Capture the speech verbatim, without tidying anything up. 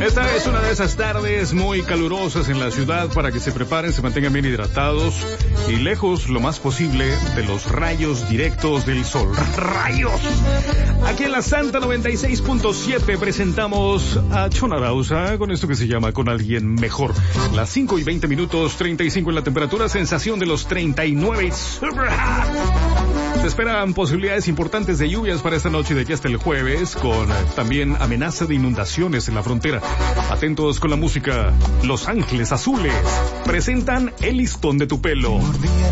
Esta es una de esas tardes muy calurosas en la ciudad para que se preparen, se mantengan bien hidratados y lejos lo más posible de los rayos directos del sol. ¡Rayos! Aquí en la Santa noventa y seis punto siete presentamos a Chona Arauza con esto que se llama Con Alguien Mejor. Las cinco y veinte minutos, treinta y cinco en la temperatura, sensación de los treinta y nueve. Super hot. Se esperan posibilidades importantes de lluvias para esta noche de aquí hasta el jueves, con también amenaza de inundaciones en la frontera. Atentos con la música. Los Ángeles Azules presentan El Listón de tu Pelo.